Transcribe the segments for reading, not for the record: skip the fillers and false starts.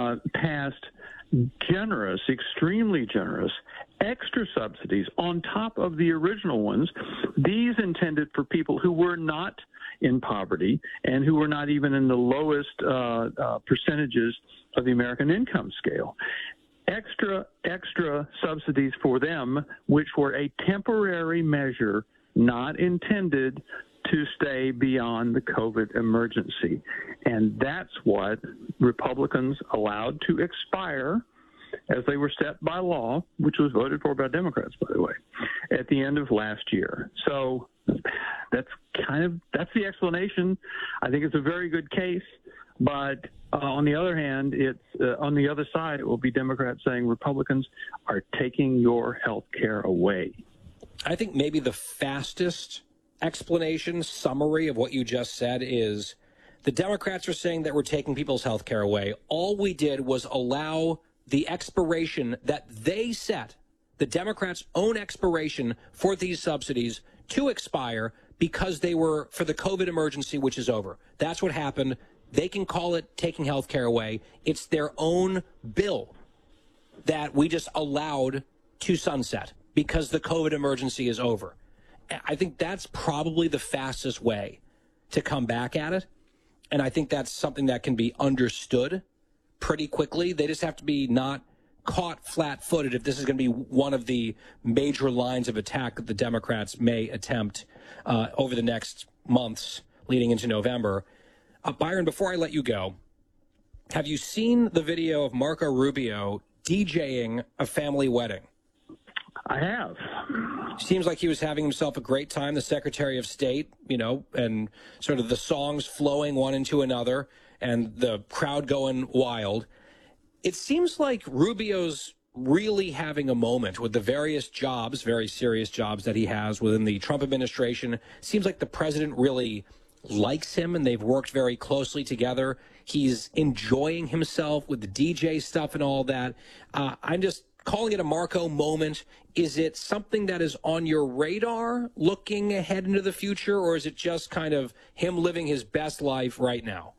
passed generous, extremely generous, extra subsidies on top of the original ones. These intended for people who were not in poverty and who were not even in the lowest percentages of the American income scale. Extra subsidies for them, which were a temporary measure, not intended to stay beyond the COVID emergency. And that's what Republicans allowed to expire as they were set by law, which was voted for by Democrats, by the way, at the end of last year. So that's the explanation. I think it's a very good case. But on the other hand, on the other side, it will be Democrats saying Republicans are taking your health care away. I think maybe the fastest explanation, summary of what you just said is the Democrats are saying that we're taking people's health care away. All we did was allow the expiration that they set, the Democrats' own expiration for these subsidies to expire because they were for the COVID emergency, which is over. That's what happened. They can call it taking health care away. It's their own bill that we just allowed to sunset because the COVID emergency is over. I think that's probably the fastest way to come back at it. And I think that's something that can be understood pretty quickly. They just have to be not caught flat-footed if this is going to be one of the major lines of attack that the Democrats may attempt over the next months leading into November. Byron, before I let you go, have you seen the video of Marco Rubio DJing a family wedding? I have. Seems like he was having himself a great time, the Secretary of State, and sort of the songs flowing one into another and the crowd going wild. It seems like Rubio's really having a moment with the various jobs, very serious jobs that he has within the Trump administration. Seems like the president really likes him and they've worked very closely together. He's enjoying himself with the DJ stuff and all that. I'm just calling it a Marco moment. Is it something that is on your radar looking ahead into the future, or is it just kind of him living his best life right now?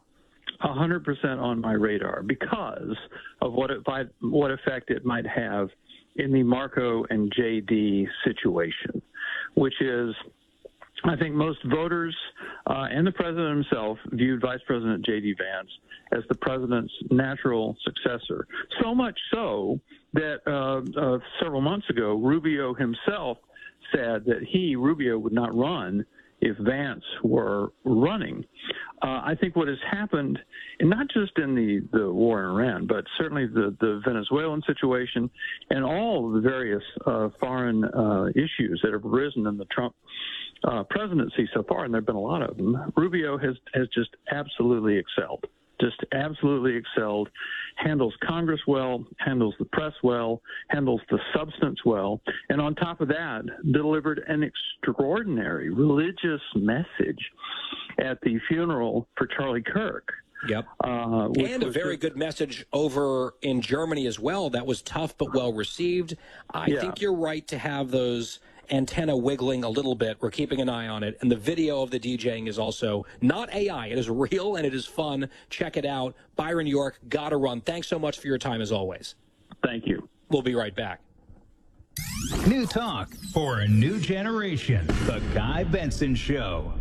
100% on my radar because of what effect it might have in the Marco and JD situation, which is, I think most voters and the president himself viewed Vice President J.D. Vance as the president's natural successor. So much so that several months ago, Rubio himself said that Rubio, would not run if Vance were running. I think what has happened, and not just in the war in Iran, but certainly the Venezuelan situation and all of the various foreign issues that have arisen in the Trump presidency so far, and there have been a lot of them, Rubio has just absolutely excelled. Just absolutely excelled, handles Congress well, handles the press well, handles the substance well, and on top of that, delivered an extraordinary religious message at the funeral for Charlie Kirk. Yep. And a very good message over in Germany as well. That was tough but well received. I think you're right to have those antenna wiggling a little bit. We're keeping an eye on it. And the video of the DJing is also not AI. It is real and it is fun. Check it out. Byron York, gotta run. Thanks so much for your time as always. Thank you. We'll be right back. New talk for a new generation. The Guy Benson Show.